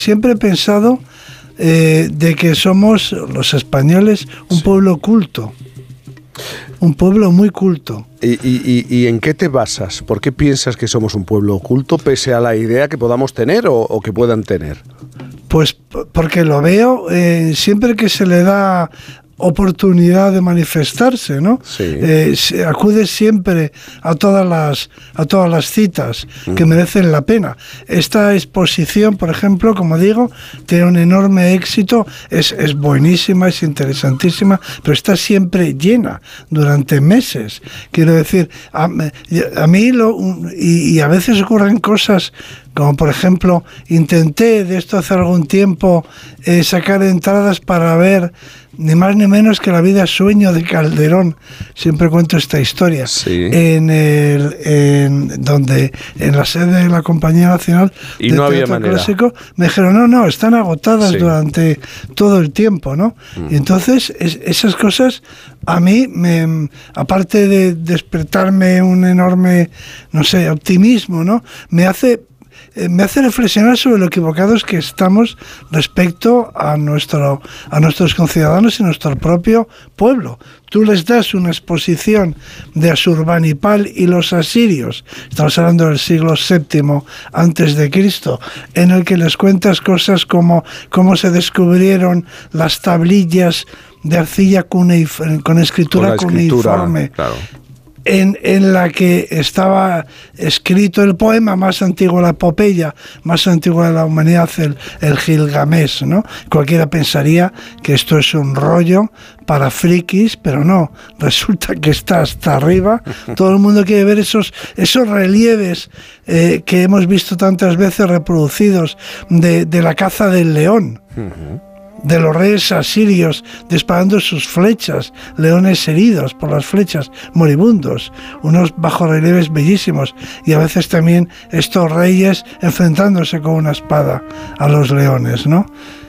Siempre he pensado de que somos los españoles un pueblo culto, un pueblo muy culto. ¿Y en qué te basas? ¿Por qué piensas que somos un pueblo culto pese a la idea que podamos tener o que puedan tener? Pues porque lo veo siempre que se le da oportunidad de manifestarse, ¿no? Sí. Acude siempre a todas las citas que merecen la pena. Esta exposición, por ejemplo, como digo, tiene un enorme éxito, es buenísima, es interesantísima, pero está siempre llena durante meses. Quiero decir, a mí y a veces ocurren cosas como, por ejemplo, intenté de esto hace algún tiempo sacar entradas para ver ni más ni menos que La vida es sueño de Calderón. Siempre cuento esta historia. Sí. En la sede de la Compañía Nacional y de no había Teatro manera. Clásico. Me dijeron, no, están agotadas Sí. durante todo el tiempo, ¿no? Y entonces esas cosas a mí, aparte de despertarme un enorme, no sé, optimismo, ¿no? Me hace reflexionar sobre lo equivocados que estamos respecto a nuestros conciudadanos y nuestro propio pueblo. Tú les das una exposición de Asurbanipal y los asirios, estamos hablando del siglo VII antes de Cristo, en el que les cuentas cosas como cómo se descubrieron las tablillas de arcilla con escritura cuneiforme. Claro. En la que estaba escrito el poema más antiguo, la epopeya más antigua de la humanidad, el Gilgamesh, ¿no? Cualquiera pensaría que esto es un rollo para frikis, pero no, resulta que está hasta arriba. Todo el mundo quiere ver esos relieves que hemos visto tantas veces reproducidos de la caza del león. De los reyes asirios disparando sus flechas, leones heridos por las flechas, moribundos, unos bajorrelieves bellísimos, y a veces también estos reyes enfrentándose con una espada a los leones, ¿no?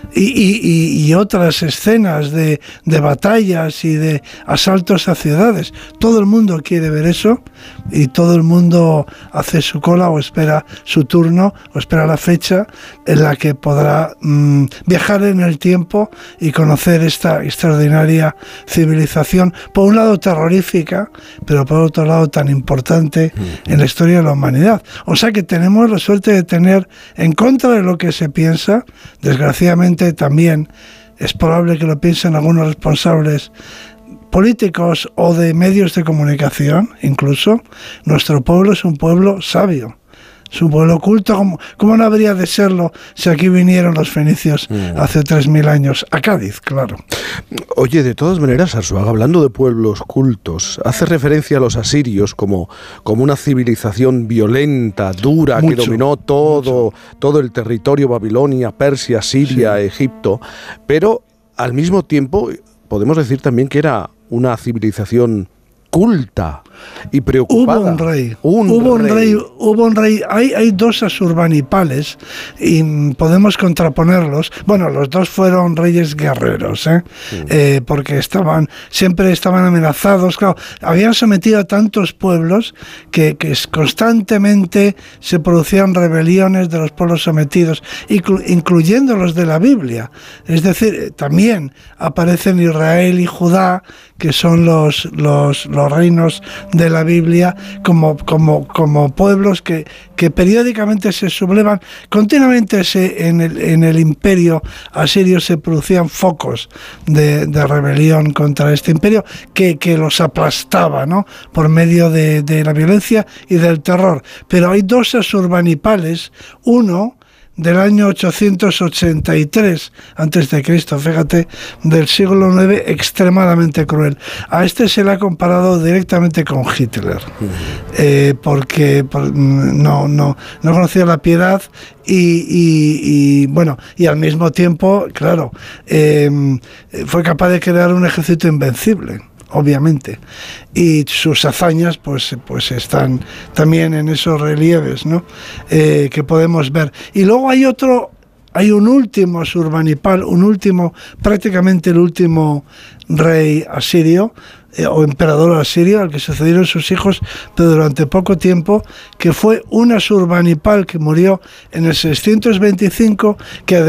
Y otras escenas de batallas y de asaltos a ciudades. Todo el mundo quiere ver eso y todo el mundo hace su cola o espera su turno o espera la fecha en la que podrá viajar en el tiempo y conocer esta extraordinaria civilización, por un lado terrorífica, pero por otro lado tan importante en la historia de la humanidad. O sea que tenemos la suerte de tener, en contra de lo que se piensa, desgraciadamente también es probable que lo piensen algunos responsables políticos o de medios de comunicación, incluso, nuestro pueblo es un pueblo sabio. Es un pueblo culto, ¿cómo no habría de serlo si aquí vinieron los fenicios hace 3.000 años? A Cádiz, claro. Oye, de todas maneras, Arzuaga, hablando de pueblos cultos, hace referencia a los asirios como una civilización violenta, dura, que dominó todo el territorio, Babilonia, Persia, Siria, sí, Egipto, pero al mismo tiempo podemos decir también que era una civilización culta y preocupada. Hubo un rey. Hay dos Asurbanipales y podemos contraponerlos. Bueno, los dos fueron reyes guerreros, porque siempre estaban amenazados. Claro, habían sometido a tantos pueblos que constantemente se producían rebeliones de los pueblos sometidos, incluyendo los de la Biblia. Es decir, también aparecen Israel y Judá, que son los reinos de la Biblia, como pueblos que periódicamente se sublevan. Continuamente en el imperio asirio se producían focos de rebelión contra este imperio que los aplastaba, ¿no?, por medio de la violencia y del terror. Pero hay dos Asurbanipales, uno del año 883 antes de Cristo, fíjate, del siglo IX, extremadamente cruel. A este se le ha comparado directamente con Hitler, porque no conocía la piedad y al mismo tiempo, claro, fue capaz de crear un ejército invencible, obviamente, y sus hazañas pues están también en esos relieves, ¿no?, que podemos ver. Y luego hay un último Asurbanipal, prácticamente el último rey asirio, o emperador asirio, al que sucedieron sus hijos, pero durante poco tiempo, que fue un Asurbanipal que murió en el 625, que